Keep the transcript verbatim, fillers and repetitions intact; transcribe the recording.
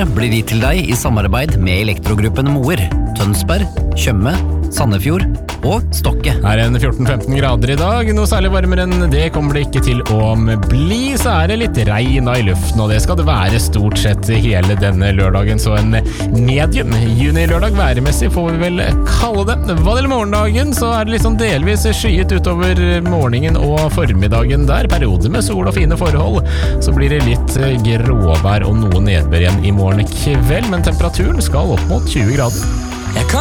været blir gitt til deg i samarbeid med Elektrogruppen Moer, Tønsberg, Tjøme, Sandefjord og Stokke. Her er en fjorten til femten grader i dag, noe særlig varmere enn det kommer det ikke til å bli, så er det litt regn i luften, og det skal det være stort sett hele denne lørdagen, så en medium juni-lørdag væremessig får vi vel kalle det. Hva det gjelder morgendagen, så er det litt sånn delvis skyet utover morgenen og formiddagen der, perioder med sol og fine forhold, så blir det litt gråvær og noe nedbør igjen i morgen kveld, men temperaturen skal opp mot tjue grader. Jeg kan